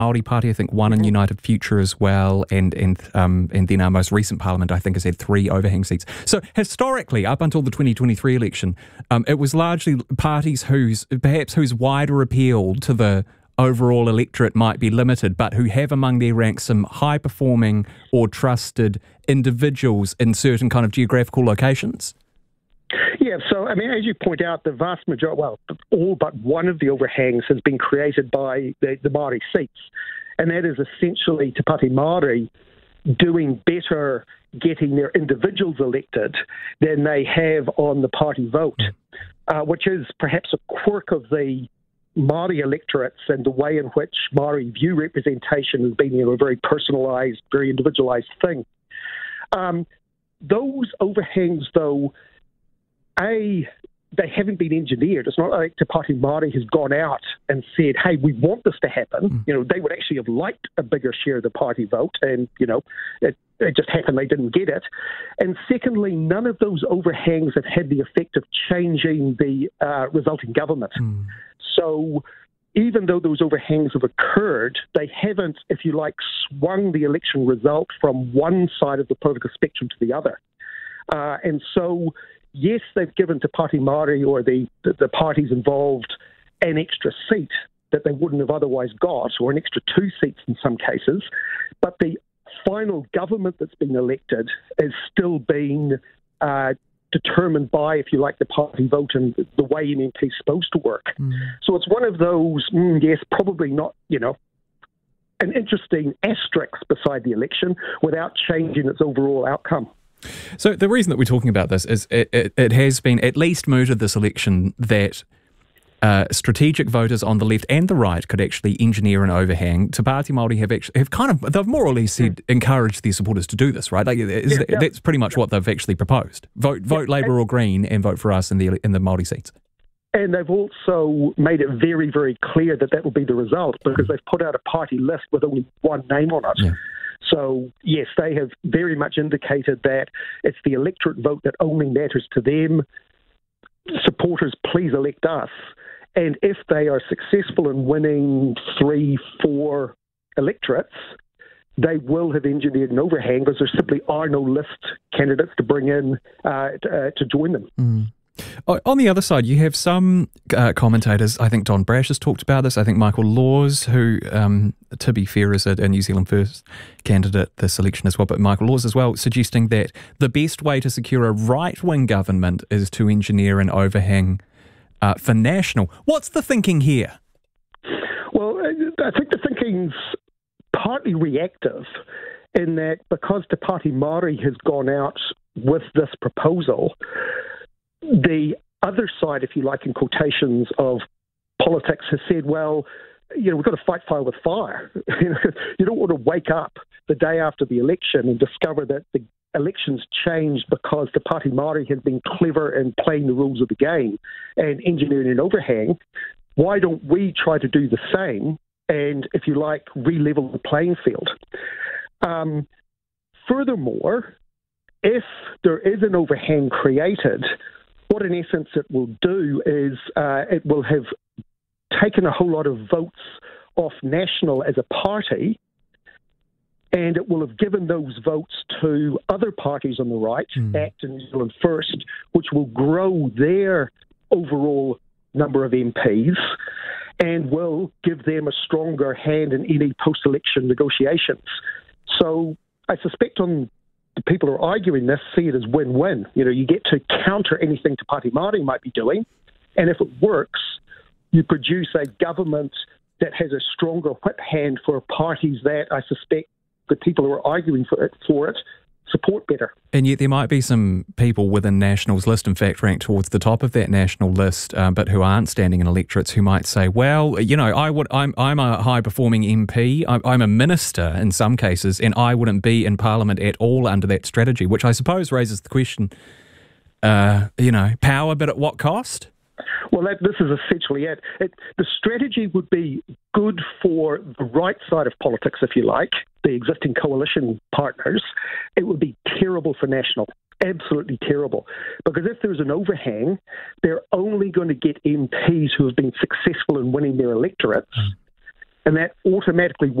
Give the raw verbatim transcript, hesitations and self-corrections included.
Māori Party, I think one in United Future as well, and and um, and then our most recent parliament, I think, has had three overhang seats. So historically, up until the twenty twenty-three election, um, it was largely parties whose perhaps whose wider appeal to the overall electorate might be limited, but who have among their ranks some high-performing or trusted individuals in certain kind of geographical locations. Yeah, so, I mean, as you point out, the vast majority, well, all but one of the overhangs has been created by the, the Māori seats, and that is essentially Te Pāti Māori doing better getting their individuals elected than they have on the party vote, uh, which is perhaps a quirk of the Māori electorates and the way in which Māori view representation has been, you know, a very personalised, very individualised thing. Um, those overhangs, though, A, they haven't been engineered. It's not like Te Pāti Māori has gone out and said, hey, we want this to happen. Mm. You know, they would actually have liked a bigger share of the party vote, and, you know, it, it just happened they didn't get it. And secondly, none of those overhangs have had the effect of changing the uh, resulting government. Mm. So even though those overhangs have occurred, they haven't, if you like, swung the election result from one side of the political spectrum to the other. Uh, and so... Yes, they've given Te Pāti Māori or the, the, the parties involved an extra seat that they wouldn't have otherwise got, or an extra two seats in some cases, but the final government that's been elected is still being uh, determined by, if you like, the party vote and the way M M P is supposed to work. Mm. So it's one of those, mm, yes, probably not, you know, an interesting asterisk beside the election without changing its overall outcome. So the reason that we're talking about this is it, it, it has been at least mooted this election that uh, strategic voters on the left and the right could actually engineer an overhang. Te Pāti Māori have actually have kind of they've more or less said encouraged their supporters to do this, right? Like, is, yeah, yeah. That's pretty much what they've actually proposed. Vote vote yeah, Labour or Green and vote for us in the in the Māori seats. And they've also made it very, very clear that that will be the result, because they've put out a party list with only one name on it. Yeah. So, yes, they have very much indicated that it's the electorate vote that only matters to them. Supporters, please elect us. And if they are successful in winning three, four electorates, they will have engineered an overhang, because there simply are no list candidates to bring in uh, to, uh, to join them. Mm. On the other side, you have some uh, commentators, I think Don Brash has talked about this, I think Michael Laws, who, um, to be fair, is a, a New Zealand First candidate this election as well, but Michael Laws as well, suggesting that the best way to secure a right-wing government is to engineer an overhang uh, for National. What's the thinking here? Well, I think the thinking's partly reactive in that because Te Pāti Māori has gone out with this proposal, the other side, if you like, in quotations, of politics has said, well, you know, we've got to fight fire with fire. You don't want to wake up the day after the election and discover that the election's changed because Te Pāti Māori has been clever in playing the rules of the game and engineering an overhang. Why don't we try to do the same and, if you like, re-level the playing field? Um, furthermore, if there is an overhang created, what in essence it will do is uh, it will have taken a whole lot of votes off National as a party, and it will have given those votes to other parties on the right, mm. ACT and New Zealand First, which will grow their overall number of M Ps and will give them a stronger hand in any post-election negotiations. So I suspect on the people who are arguing this see it as win-win. You know, you get to counter anything Te Pāti Māori might be doing, and if it works, you produce a government that has a stronger whip hand for parties that I suspect the people who are arguing for it, for it support better. And yet there might be some people within National's list, in fact, ranked towards the top of that National list, uh, but who aren't standing in electorates, who might say, well, you know, I would, I'm, I'm a high-performing M P, I'm, I'm a minister in some cases, and I wouldn't be in Parliament at all under that strategy, which I suppose raises the question, uh, you know, power, but at what cost? Well, that, this is essentially it. it. The strategy would be good for the right side of politics, if you like, the existing coalition partners. It would be terrible for National, absolutely terrible. Because if there's an overhang, they're only going to get M Ps who have been successful in winning their electorates. Mm. and that automatically